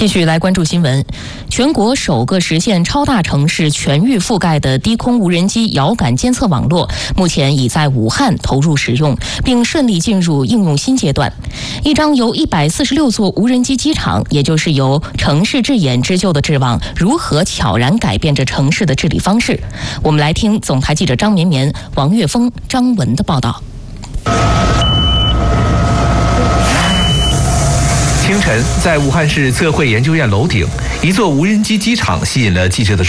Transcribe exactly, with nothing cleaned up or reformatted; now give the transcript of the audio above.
继续来关注新闻，全国首个实现超大城市全域覆盖的低空无人机遥感监测网络，目前已在武汉投入使用，并顺利进入应用新阶段。一张由一百四十六座无人机机场，也就是由城市智眼织就的智网，如何悄然改变着城市的治理方式？我们来听总台记者张绵绵、王岳峰、张文的报道。 清晨，在武汉市测绘研究院楼顶，一座无人机机场吸引了记者的